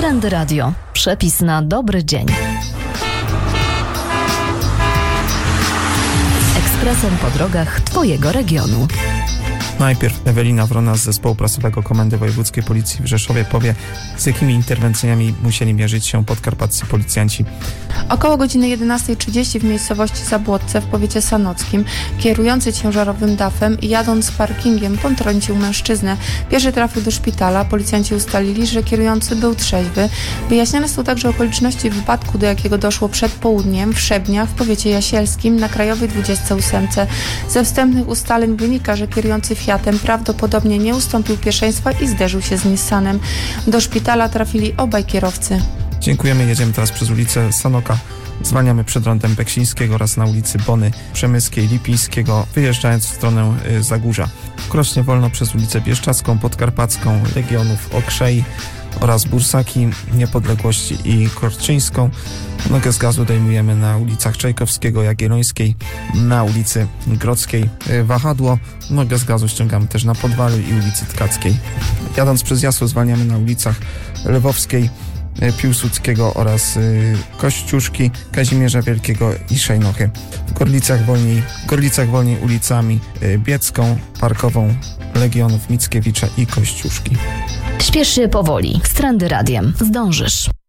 Trendy Radio. Przepis na dobry dzień. Ekspresem po drogach Twojego regionu. Najpierw Ewelina Wrona z Zespołu Prasowego Komendy Wojewódzkiej Policji w Rzeszowie powie, z jakimi interwencjami musieli mierzyć się podkarpaccy policjanci. Około godziny 11:30 w miejscowości Zabłotce w powiecie sanockim kierujący ciężarowym DAF-em i jadąc parkingiem potrącił mężczyznę. Pierwszy trafił do szpitala. Policjanci ustalili, że kierujący był trzeźwy. Wyjaśnione są także okoliczności wypadku, do jakiego doszło przed południem w Szebniach w powiecie jasielskim na Krajowej 28. Ze wstępnych ustaleń wynika, że kierujący Fiatem prawdopodobnie nie ustąpił pierwszeństwa i zderzył się z Nissanem. Do szpitala trafili obaj kierowcy. Dziękujemy. Jedziemy teraz przez ulicę Sanoka. Zwalniamy przed rondem Beksińskiego oraz na ulicy Bony Przemyskiej Lipińskiego, wyjeżdżając w stronę Zagórza. Krocznie wolno przez ulicę Bieszczacką, Podkarpacką, Legionów, Okrzei oraz Bursaki, Niepodległości i Korczyńską. Nogę z gazu dejmujemy na ulicach Czajkowskiego, Jagiellońskiej, na ulicy Grodzkiej, Wahadło. Nogę z gazu ściągamy też na Podwalu i ulicy Tkackiej. Jadąc przez Jasło zwalniamy na ulicach Lwowskiej, Piłsudskiego oraz Kościuszki, Kazimierza Wielkiego i Szejnochy. W Gorlicach wolniej ulicami Biecką, Parkową, Legionów, Mickiewicza i Kościuszki. Śpiesz się powoli. Z Trendy Radiem. Zdążysz.